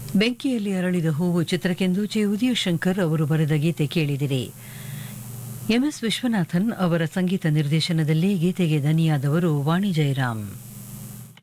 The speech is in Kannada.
ಬೆಂಕಿಯಲ್ಲಿ ಅರಳಿದ ಹೂವು ಚಿತ್ರಕ್ಕೆಂದು ಚೆ ಉದಯಶಂಕರ್ ಅವರು ಬರೆದ ಗೀತೆ ಕೇಳಿದಿರಿ. ಎಂಎಸ್ ವಿಶ್ವನಾಥನ್ ಅವರ ಸಂಗೀತ ನಿರ್ದೇಶನದಲ್ಲಿ ಗೀತೆಗೆ ದನಿಯಾದವರು ವಾಣಿ ಜಯರಾಮ್.